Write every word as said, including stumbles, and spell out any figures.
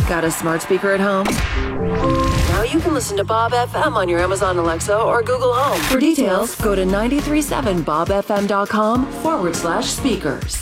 Got a smart speaker at home? Now you can listen to Bob F M on your Amazon Alexa or Google Home. For details, go to nine three seven bob f m dot com forward slash speakers.